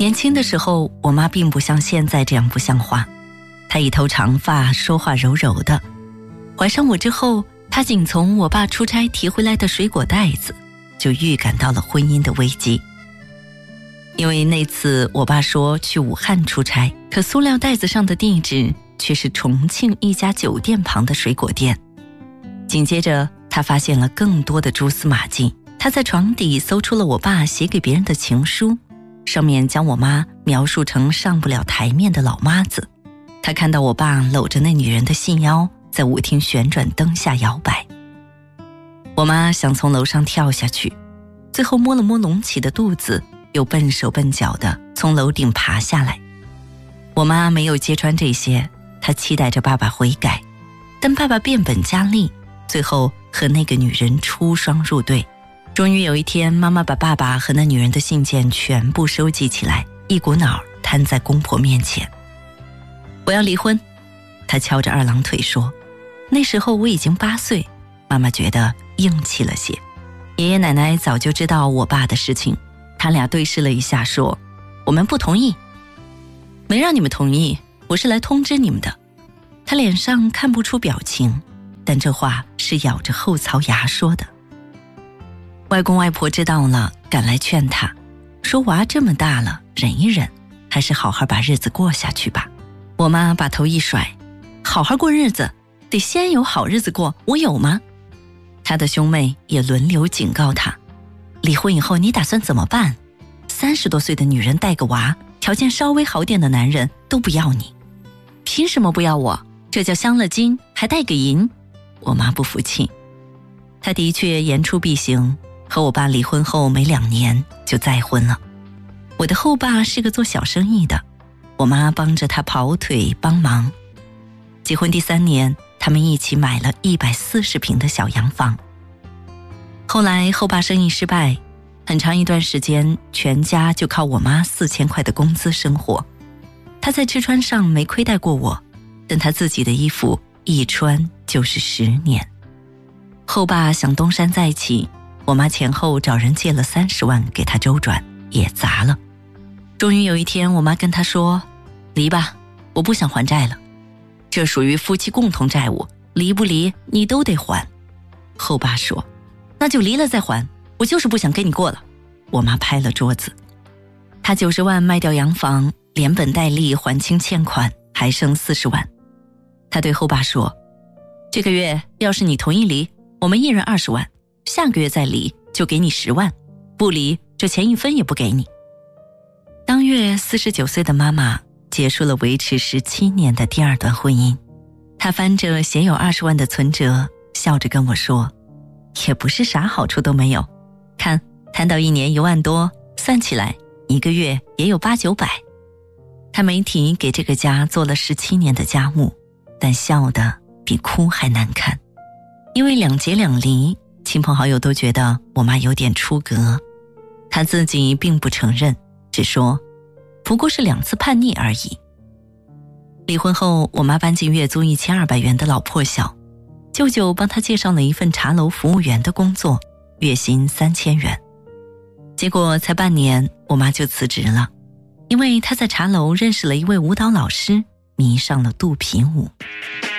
年轻的时候，我妈并不像现在这样不像话，她一头长发，说话柔柔的。怀上我之后，她仅从我爸出差提回来的水果袋子，就预感到了婚姻的危机。因为那次我爸说去武汉出差，可塑料袋子上的地址却是重庆一家酒店旁的水果店。紧接着他发现了更多的蛛丝马迹，他在床底搜出了我爸写给别人的情书，上面将我妈描述成上不了台面的老妈子。他看到我爸搂着那女人的细腰在舞厅旋转灯下摇摆。我妈想从楼上跳下去，最后摸了摸隆起的肚子，又笨手笨脚地从楼顶爬下来。我妈没有揭穿这些，她期待着爸爸悔改，但爸爸变本加厉，最后和那个女人出双入对。终于有一天，妈妈把爸爸和那女人的信件全部收集起来，一股脑摊在公婆面前。我要离婚，她翘着二郎腿说。那时候我已经8岁，妈妈觉得硬气了些。爷爷奶奶早就知道我爸的事情，他俩对视了一下说，我们不同意。没让你们同意，我是来通知你们的。他脸上看不出表情，但这话是咬着后槽牙说的。外公外婆知道了，赶来劝他，说娃这么大了，忍一忍，还是好好把日子过下去吧。我妈把头一甩，好好过日子，得先有好日子过，我有吗？他的兄妹也轮流警告他，离婚以后你打算怎么办？30多岁的女人带个娃，条件稍微好点的男人都不要你。凭什么不要我？这叫镶了金，还带个银。我妈不服气。她的确言出必行，和我爸离婚后没2年就再婚了。我的后爸是个做小生意的，我妈帮着他跑腿帮忙。结婚第3年，他们一起买了140平的小洋房。后来后爸生意失败，很长一段时间全家就靠我妈4000块的工资生活。他在吃穿上没亏待过我，但他自己的衣服一穿就是10年。后爸想东山再起，我妈前后找人借了30万给他周转，也砸了。终于有一天，我妈跟他说，离吧，我不想还债了，这属于夫妻共同债务，离不离你都得还。后爸说，那就离了再还，我就是不想跟你过了。我妈拍了桌子。他90万卖掉洋房，连本带利还清欠款，还剩40万。他对后爸说，这个月要是你同意离，我们一人20万，下个月再离就给你10万，不离这钱1分也不给你。当月49岁的妈妈结束了维持17年的第2段婚姻。她翻着写有20万的存折，笑着跟我说，也不是啥好处都没有，看摊到1年1万多，算起来1个月也有800-900。她没提给这个家做了17年的家务，但笑得比哭还难看。因为2结2离，亲朋好友都觉得我妈有点出格，她自己并不承认，只说不过是2次叛逆而已。离婚后，我妈搬进月租1200元的老破小，舅舅帮她介绍了一份茶楼服务员的工作，月薪3000元。结果才半年，我妈就辞职了，因为她在茶楼认识了一位舞蹈老师，迷上了肚皮舞。